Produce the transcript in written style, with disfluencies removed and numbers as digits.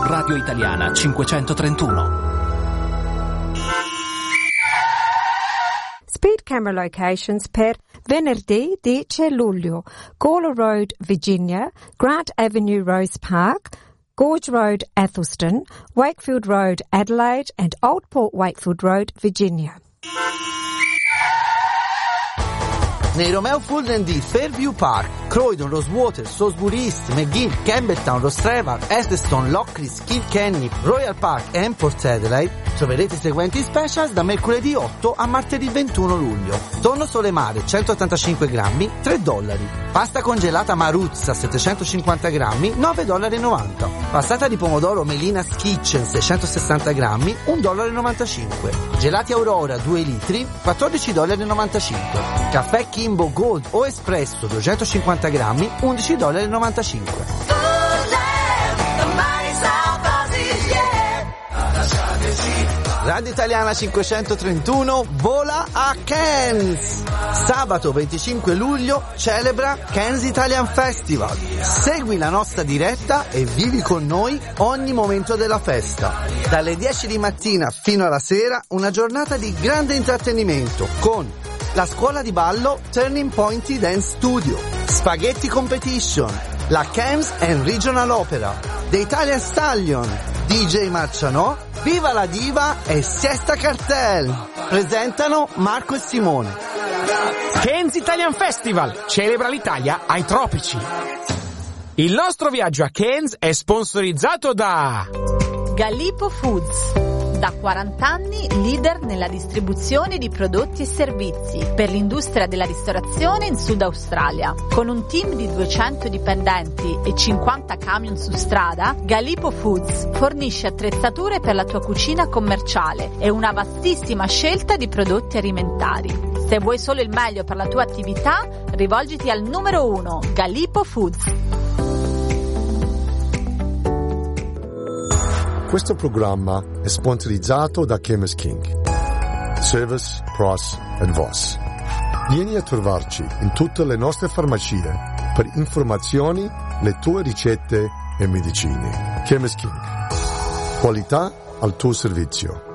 Radio Italiana 531. Speed camera locations per venerdì 10 luglio. Gawler Road, Virginia, Grant Avenue, Rose Park, Gorge Road, Athelston, Wakefield Road, Adelaide, and Old Port Wakefield Road, Virginia. Nei Romeo Fulden di Fairview Park, Croydon, Rosewater, Salisbury East, McGill, Campbelltown, Rostrevor, Eccleston, Lockleys, Kilkenny, Royal Park e Port Adelaide troverete i seguenti specials da mercoledì 8 a martedì 21 luglio. Tonno sole mare 185 grammi, $3. Pasta congelata Maruzza 750 grammi, $9,90. Passata di pomodoro Melina's Kitchen 660 grammi, $1,95. Gelati Aurora 2 litri, $14,95. Caffè Kimbo Gold o Espresso 250 grammi, $11,95. Radio Italiana 531 vola a Cannes. Sabato 25 luglio celebra Cannes Italian Festival. Segui la nostra diretta e vivi con noi ogni momento della festa. Dalle 10 di mattina fino alla sera una giornata di grande intrattenimento con la scuola di ballo Turning Point Dance Studio, Spaghetti Competition, la Cannes and Regional Opera, The Italian Stallion, DJ Marcianò, Viva la Diva e Siesta Cartel. Presentano Marco e Simone. Cannes Italian Festival celebra l'Italia ai tropici. Il nostro viaggio a Cannes è sponsorizzato da Gallipo Foods. Da 40 anni leader nella distribuzione di prodotti e servizi per l'industria della ristorazione in Sud Australia. Con un team di 200 dipendenti e 50 camion su strada, Gallipo Foods fornisce attrezzature per la tua cucina commerciale e una vastissima scelta di prodotti alimentari. Se vuoi solo il meglio per la tua attività, rivolgiti al numero 1 Gallipo Foods. Questo programma è sponsorizzato da Chemist King. Service, Price and Voss. Vieni a trovarci in tutte le nostre farmacie per informazioni, le tue ricette e medicine. Chemist King. Qualità al tuo servizio.